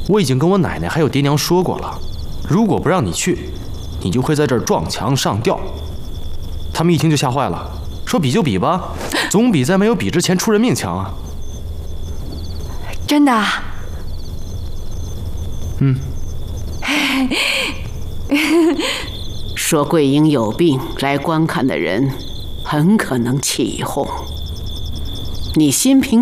我已经跟我奶奶还有爹娘说过了，如果不让你去，你就会在这儿撞墙上吊。他们一听就吓坏了，说比就比吧，总比在没有比之前出人命强啊。 真的啊？ 嗯。 说桂英有病来观看的人，很可能起哄。你心平